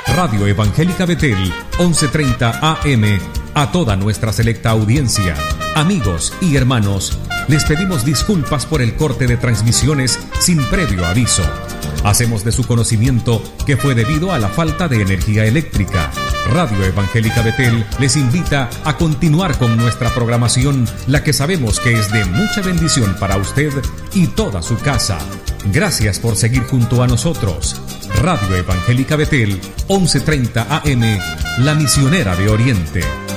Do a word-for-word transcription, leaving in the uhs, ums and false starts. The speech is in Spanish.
Radio Evangélica Betel, once treinta A M, a toda nuestra selecta audiencia, amigos y hermanos, les pedimos disculpas por el corte de transmisiones sin previo aviso. Hacemos de su conocimiento que fue debido a la falta de energía eléctrica. Radio Evangélica Betel les invita a continuar con nuestra programación, la que sabemos que es de mucha bendición para usted y toda su casa. Gracias por seguir junto a nosotros. Radio Evangélica Betel, once treinta A M, la misionera de Oriente.